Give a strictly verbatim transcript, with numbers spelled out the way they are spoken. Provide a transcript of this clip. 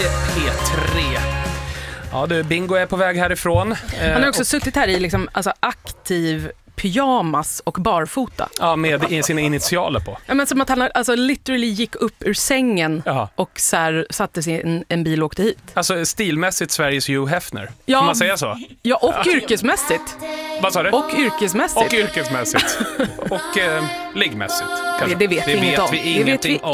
P tre. Ja, du, Bingo är på väg härifrån. Han har också och... suttit här i liksom, alltså, aktiv pyjamas och barfota. Ja, med sina initialer på. Ja, men som att han alltså, literally gick upp ur sängen. Jaha. Och så här, satte sig i en, en bil och åkte hit. Alltså stilmässigt Sveriges Hugh Hefner. Ja, kan man säga så? Ja, och ja. yrkesmässigt. Vad sa du? Och yrkesmässigt. Och yrkesmässigt. och eh, liggmässigt. Det, det vet det vi inget vet om. Vi ingenting det vet vi om.